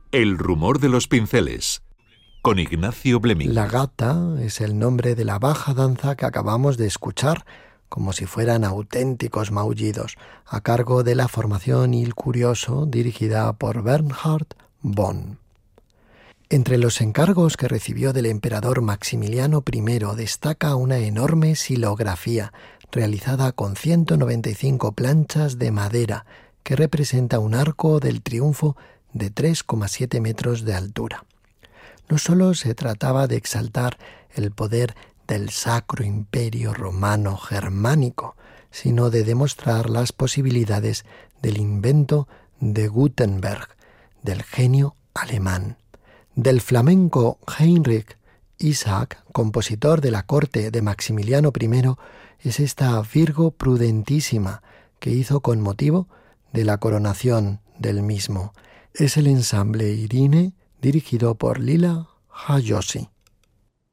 El rumor de los pinceles, con Ignacio Bleming. La gata es el nombre de la baja danza que acabamos de escuchar, como si fueran auténticos maullidos, a cargo de la formación Il Curioso, dirigida por Bernhard Bonn. Entre los encargos que recibió del emperador Maximiliano I destaca una enorme silografía, realizada con 195 planchas de madera, que representa un arco del triunfo de 3,7 metros de altura. No solo se trataba de exaltar el poder del Sacro Imperio Romano Germánico, sino de demostrar las posibilidades del invento de Gutenberg, del genio alemán. Del flamenco Heinrich Isaac, compositor de la corte de Maximiliano I, es esta Virgo prudentísima que hizo con motivo de la coronación del mismo. Es el ensamble Irine, dirigido por Lila Hayoshi.